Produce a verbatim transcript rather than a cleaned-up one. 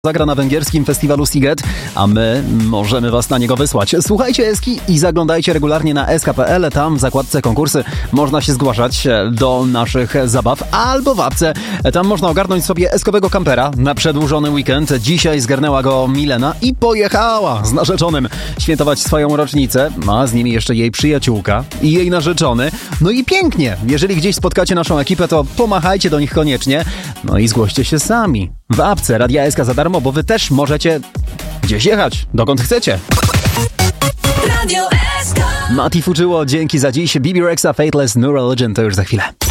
Zagra na węgierskim festiwalu Sziget, a my możemy was na niego wysłać. Słuchajcie Eski i zaglądajcie regularnie na eska kropka pe el. Tam w zakładce konkursy można się zgłaszać do naszych zabaw albo w apce. Tam można ogarnąć sobie eskowego kampera na przedłużony weekend. Dzisiaj zgarnęła go Milena i pojechała z narzeczonym świętować swoją rocznicę, a z nimi jeszcze jej przyjaciółka i jej narzeczony. No i pięknie. Jeżeli gdzieś spotkacie naszą ekipę, to pomachajcie do nich koniecznie. No i zgłoście się sami. W apce Radia S K za darmo, bo wy też możecie gdzieś jechać, dokąd chcecie. Radio S K. Mati Fuczyło, dzięki za dziś. Bibi Rexa, Fateless, Neural Legend, to już za chwilę.